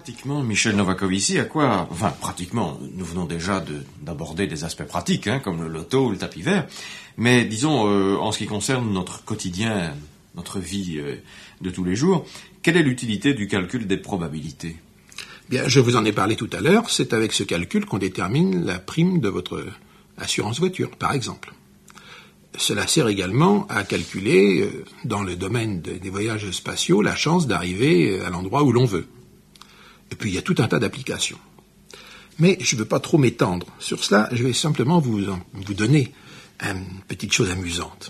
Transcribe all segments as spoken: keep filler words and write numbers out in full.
pratiquement, Michel Novakovici, à quoi... Enfin, pratiquement, nous venons déjà de, d'aborder des aspects pratiques, hein, comme le loto ou le tapis vert. Mais disons, euh, en ce qui concerne notre quotidien, notre vie euh, de tous les jours, quelle est l'utilité du calcul des probabilités ? Bien, je vous en ai parlé tout à l'heure, c'est avec ce calcul qu'on détermine la prime de votre assurance voiture, par exemple. Cela sert également à calculer, euh, dans le domaine de, des voyages spatiaux, la chance d'arriver à l'endroit où l'on veut. Et puis il y a tout un tas d'applications. Mais je ne veux pas trop m'étendre sur cela, je vais simplement vous, en, vous donner une petite chose amusante,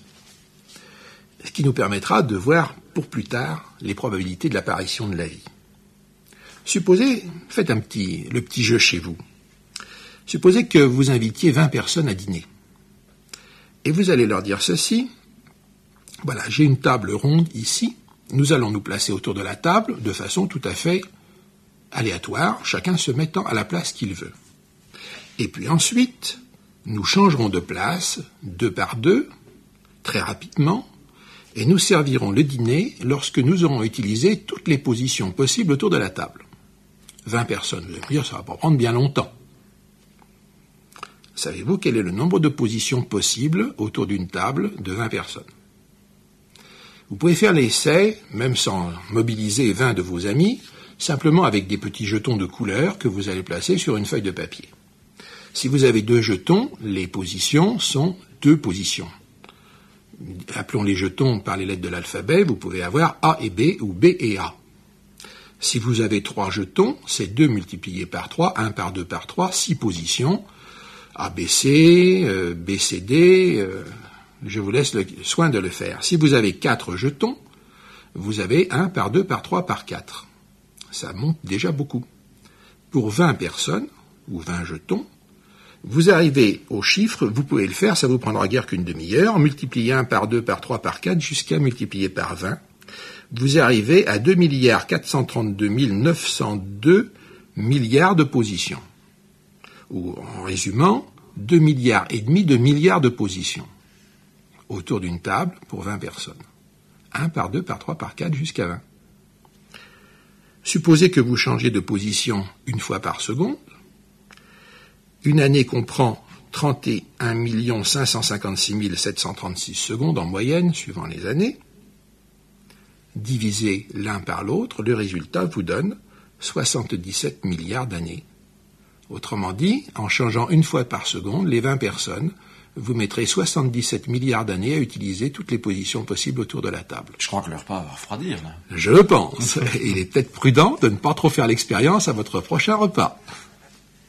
ce qui nous permettra de voir pour plus tard les probabilités de l'apparition de la vie. Supposez, faites un petit, le petit jeu chez vous. Supposez que vous invitiez vingt personnes à dîner. Et vous allez leur dire ceci, voilà, j'ai une table ronde ici, nous allons nous placer autour de la table de façon tout à fait aléatoire, chacun se mettant à la place qu'il veut. Et puis ensuite, nous changerons de place, deux par deux, très rapidement, et nous servirons le dîner lorsque nous aurons utilisé toutes les positions possibles autour de la table. vingt personnes, vous allez me dire, ça va pas prendre bien longtemps. Savez-vous quel est le nombre de positions possibles autour d'une table de vingt personnes ? Vous pouvez faire l'essai, même sans mobiliser vingt de vos amis, simplement avec des petits jetons de couleur que vous allez placer sur une feuille de papier. Si vous avez deux jetons, les positions sont deux positions. Appelons les jetons par les lettres de l'alphabet, vous pouvez avoir A et B ou B et A. Si vous avez trois jetons, c'est deux multiplié par trois, un par deux par trois, six positions. A B C, euh, B C D, euh, je vous laisse le soin de le faire. Si vous avez quatre jetons, vous avez un par deux par trois par quatre. Ça monte déjà beaucoup. Pour vingt personnes, ou vingt jetons, vous arrivez au chiffre, vous pouvez le faire, ça vous prendra guère qu'une demi-heure, multiplier un par deux par trois par quatre jusqu'à multiplier par vingt. Vous arrivez à deux milliards quatre cent trente-deux mille neuf cent deux milliards de positions. Ou, en résumant, deux milliards et demi de milliards de positions autour d'une table pour vingt personnes. un par deux par trois par quatre jusqu'à vingt. Supposez que vous changez de position une fois par seconde. Une année comprend trente et un millions cinq cent cinquante-six mille sept cent trente-six secondes en moyenne, suivant les années. Divisez l'un par l'autre, le résultat vous donne soixante-dix-sept milliards d'années. Autrement dit, en changeant une fois par seconde, les vingt personnes, vous mettrez soixante-dix-sept milliards d'années à utiliser toutes les positions possibles autour de la table. Je crois que le repas va refroidir, là. Je le pense. Il est peut-être prudent de ne pas trop faire l'expérience à votre prochain repas.